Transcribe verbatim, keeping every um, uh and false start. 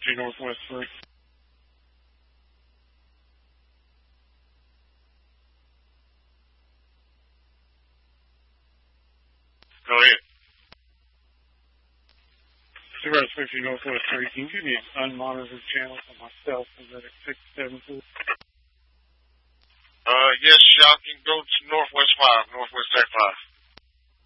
fifty Northwest three. Go ahead. Zero fifty Northwest three. Can you give me an unmonitored channel for myself? Is that at six seven four? Uh, yes, y'all can go to Northwest five, Northwest Act five.